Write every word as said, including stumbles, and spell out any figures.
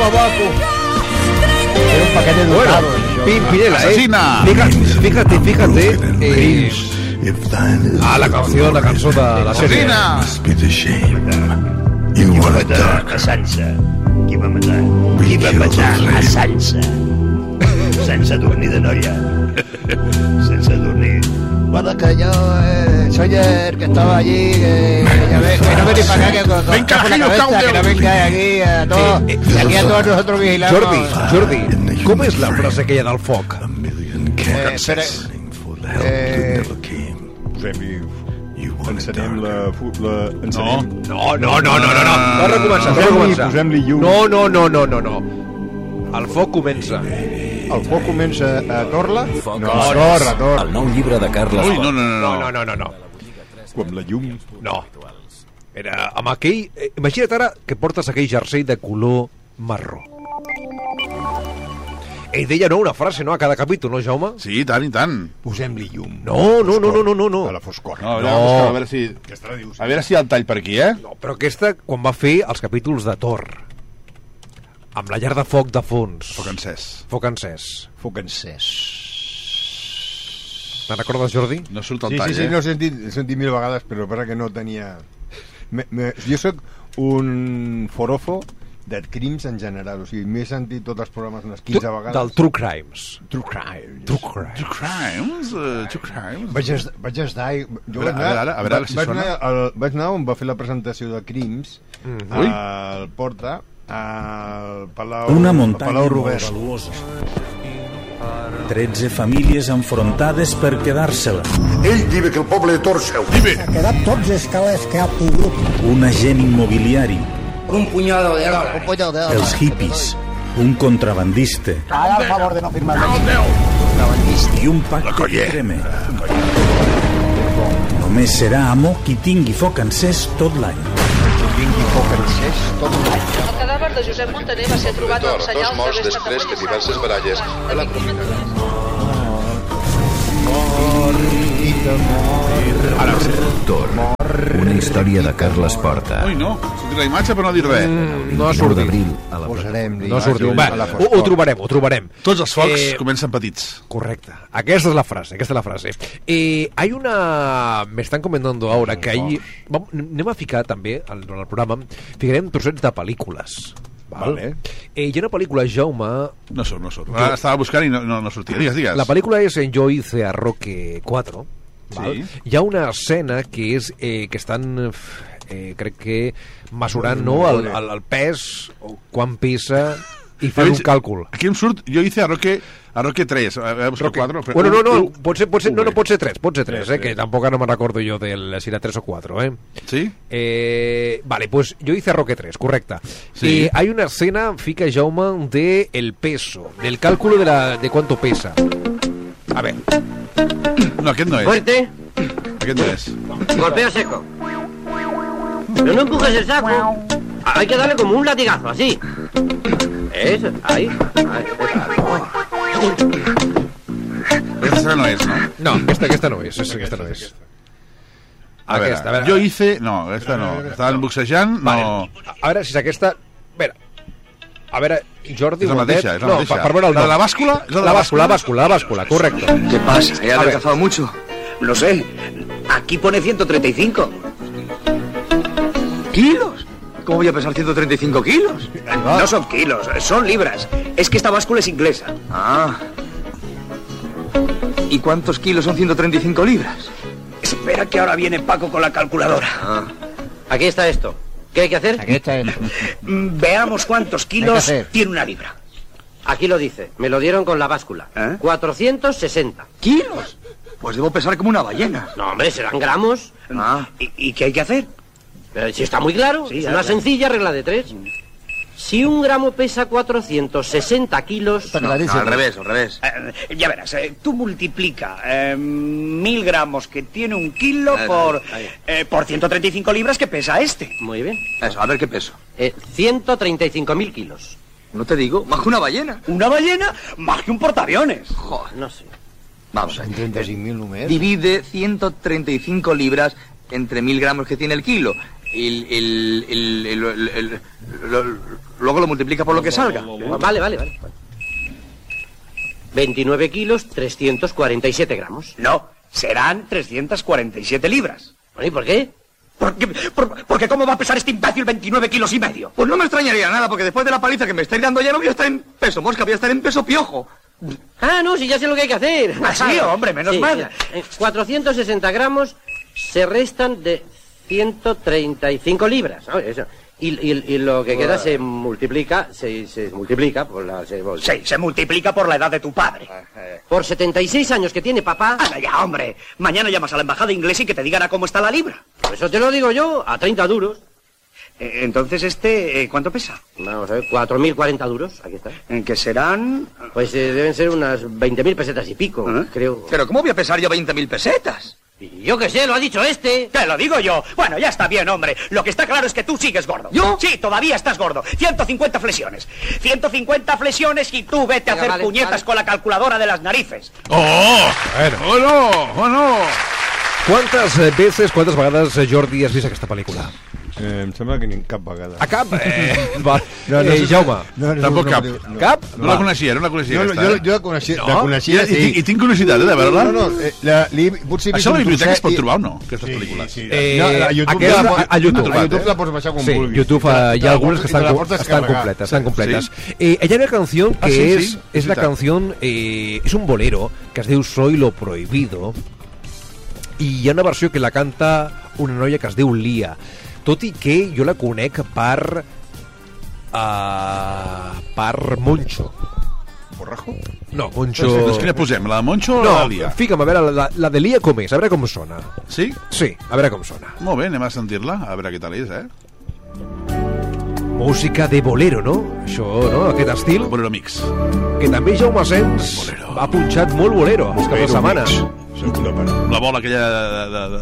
babaco. Era un paquete de bueno, Pimpinela, eh. Fíjate, fíjate, fíjate. Eh, ah, la canción, la canción de la serie. Qui va matar a Sansa? Qui va matar? Qui va matar a Sansa? Sense dormir de noia. Sense dormir. Guarda que yo, eh, soy el que estaba allí, que, que, ya ve, que no me ni para acá, que con, con venga, la cabeza, que no venga aquí a todos, Eh, eh, aquí a todos nosotros vigilando. Jordi, Jordi, com és la frase que hi ha del foc? Eh, espera, eh, Encenem la... la encenem. No, no, no, no, no, no. Va recomençar, va recomençar. Posem-li llum. No, no, no, no, no, no. El foc comença. el foc comença a Torla? Foc No, als a Cels, Torra, a Torra. el nou llibre de Carles Ui, Font. no, no, no, No, no. no, no, no, no. Com la llum. No. Era amb aquell... Eh, imagina't ara que portes aquell jersei de color marró. Ell deia, no, una frase, no?, a cada capítol, no, Jaume? Sí, i tant, i tant. Posem-li llum. No, no, no, no, no, no, no. A la foscor. No, a, No. veure, a veure si... Aquesta la dius. A veure si hi ha el tall per aquí, eh? No, però aquesta, quan va fer els capítols de Thor, amb la llar de foc de fons. Foc encès. Foc encès. Foc encès. Te'n recordes, Jordi? No surt el Sí, tall, sí, sí, eh? no he sentit, he sentit mil vegades, però para que no tenia... Me, me, jo sóc un forofo de crims en general, o sigui, m'he sentit tots els programes unes quinze vegades. Del True Crimes. True Crimes. True Crimes. Two crimes? Uh, two crimes? Vaig, est, vaig estar... Jo A veure, vaig anar, a veure, a veure vaig, si vaig, sona. anar al, vaig anar on va fer la presentació de Crims, Mhm. Ui. al Porta, al Palau, Una al muntanya Palau molt Robert. valuosa. tretze famílies enfrontades per quedar-se-la. Ell diu que el poble de Torseu. Ha quedat tots els calés que ha pogut. Un agent immobiliari, Un punyado de dólares. Un pollo de els hippies, un contrabandista Haga el favor de no firmar. i un pacte creme. Només serà amo qui tingui foc encès tot l'any. Vingui foc encès tot l'any. El cadàver de Josep Montaner va ser trobat amb senyals d'haver estat després que diverses baralles de la Tor, una història de Carles Porta. Ui, no. Ha sortit la imatge per no dir res. Mm, no ha sortit. d'abril a la Posarem-li. No ha sortit. llum Va, a la ho, ho trobarem, ho trobarem. Tots els focs Eh, comencen petits. Correcte. Aquesta es la frase, aquesta es la frase. Eh, hay una... Me están comentando ahora que hay... Vamos, anem a ficar també, al, durant el programa, ficarem trossets de pel·lícules. Val? Vale. Eh, hi ha una pel·lícula, Jaume... No surt, no surt. Ara estava buscant i no, no, no sortia. Digues, digues. La pel·lícula és en Yo hice a Roque cuatro. Val? Sí. Hi ha una escena que és eh, que estan... Eh, crec que mesurant no, el, el, el pes, o quan pesa, i fan un càlcul. Aquí em surt, jo hice a Roque, a Roque tres, a veure, busco quatre. Però Bueno, no, no, u- pot ser, pot ser, no, no, pot ser tres, pot ser tres, Sí, eh, sí. que tampoc no me'n recordo jo del, si era tres o cuatro, eh. Sí? Eh, vale, pues yo hice a Roque tres, correcta. Sí. Eh, hay una escena, fica Jaume, de el peso, del cálculo de, la, de cuánto pesa. A ver. No, aquest no és. Fuerte. Aquest no és. Golpeo seco. Pero no empujes el saco. Hay que darle como un latigazo, así. Eso, ahí. ahí. Aquesta no és, no? No, aquesta, aquesta no és, és aquesta no és. A veure, Aquesta, a veure. jo hice... No, aquesta no. Estaven boxejant, no... Vale. A veure si és aquesta... A veure, a veure, Jordi... És la Gualdet- mateixa, és la no, mateixa. Per, per veure el La nom. de la bàscula? És la de La la bàscula, la bàscula, la bàscula, correcto. ¿Qué pasa? ¿He A ver. adelgazado mucho? Lo sé. Aquí pone ciento treinta y cinco. ¿Kilos? ¿Cómo voy a pesar ciento treinta y cinco kilos? No son kilos, son libras. Es que esta báscula es inglesa. Ah. ¿Y cuántos kilos son ciento treinta y cinco libras? Espera que ahora viene Paco con la calculadora. Ah. Aquí está esto. ¿Qué hay que hacer? Aquí está el... Mm, Veamos cuántos kilos hacer? tiene una libra. Aquí lo dice. Me lo dieron con la báscula. ¿Eh? cuatrocientos sesenta. ¿Kilos? Pues debo pesar como una ballena. No, hombre, serán gramos. Ah. ¿Y, y qué hay que hacer? Eh, si está muy claro, Sí, es habla. una sencilla regla de tres. Si un gramo pesa cuatrocientos sesenta kilos... Está clarísimo. al revés, al revés. Eh, ya verás, eh, tú multiplica eh, mil gramos que tiene un kilo Ahí, por, ahí. eh, por ciento treinta y cinco libras que pesa este. Muy bien. Eso, a ver qué peso. Eh, ciento treinta y cinco mil kilos. No te digo, más que una ballena. ¿Una ballena? Más que un portaaviones. Joder. No sé. Vamos, En trenta-cinc mil només. divide ciento treinta y cinco libras entre mil gramos que tiene el kilo. Y, el, el, el, el, el, lo, luego lo multiplica por lo que salga. Vale, vale, vale. veintinueve kilos, trescientos cuarenta y siete gramos. No, serán trescientas cuarenta y siete libras. ¿Y por qué? Porque, por, porque ¿cómo va a pesar este imbécil veintinueve kilos y medio? Pues no me extrañaría nada, porque después de la paliza que me estáis dando ya no voy a estar en peso mosca, voy a estar en peso piojo. Ah, no, si ya sé lo que hay que hacer. ¿Ah, sí, hombre? Menos sí, mal. Mira, cuatrocientos sesenta gramos se restan de ciento treinta y cinco libras, ¿no? Eso. Y, y, y lo que queda se multiplica, se, se multiplica por la... Se, sí, se multiplica por la edad de tu padre. Por setenta y seis años que tiene papá... ¡Anda ya, hombre! Mañana llamas a la embajada inglesa y que te digan a cómo está la libra. Por eso te lo digo yo, a treinta duros. Eh, entonces, este, eh, ¿cuánto pesa? Vamos a ver, cuatro mil cuarenta duros, aquí está. ¿En qué serán? Pues eh, deben ser unas veinte mil pesetas y pico, ¿eh? Creo. ¿Pero cómo voy a pesar yo veinte mil pesetas? Yo qué sé, lo ha dicho este. Te lo digo yo. Bueno, ya está bien, hombre. Lo que está claro es que tú sigues gordo. ¿Yo? Sí, todavía estás gordo. ciento cincuenta flexiones. ciento cincuenta flexiones y tú vete a Venga, hacer vale, puñetas vale. con la calculadora de las narices. ¡Oh! Bueno. ¡Oh, no! ¡Oh, no! Quantes eh, veces, quantes vegades, eh, Jordi, has vist aquesta pel·lícula? Eh, em sembla que ni cap vegada. A cap? Eh, va. No, no, eh, no, Jaume. no, no, Tampoc no, cap. no, no. Cap? No Va. la coneixia, no la coneixia, No, no, aquesta. jo, eh? jo la coneixia, No? la coneixia, I, sí. i, I tinc curiositat, eh, de veure-la. No, no, eh, la, li, potser he Això a la vist un biblioteca es pot trosset i- trobar o no, aquestes pel·lícules? Sí, sí. Eh, no, a YouTube, aquesta- la pots- a YouTube. a YouTube la pots baixar com Sí, vulguis. YouTube Te la- eh, te hi ha la algunes pots- que i te estan, la co- pots estan descarregar. completes, estan completes. Sí. Eh, hi ha una canción que Ah, sí, es, sí, es la veritat. canción, eh, es un bolero que es diu Soy lo prohibido, i hi ha una versió que la canta una noia que es diu Lia, tot i que jo la conec per uh, per Moncho. Borrajo? No, Moncho... Doncs, doncs quina posem, la de Moncho o No, la de Lia? fica'm, a veure, la, la de Lia com és, a veure com sona. Sí? Sí, a veure com sona. Molt bé, anem a sentir-la, a veure què tal és, eh? Música de bolero, no? Això, no? Aquest estil. Bolero Mix. Que també Jaume Sens ha punxat molt bolero els caps de setmana. Mix. La bola aquella de, de, de,